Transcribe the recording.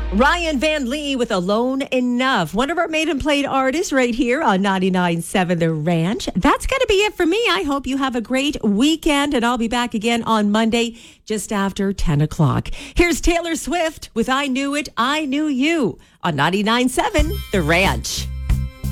Ryan Van Lee with Alone Enough. One of our made and played artists right here on 99.7 The Ranch. That's going to be it for me. I hope you have a great weekend, and I'll be back again on Monday just after 10 o'clock. Here's Taylor Swift with I Knew It, I Knew You on 99.7 The Ranch.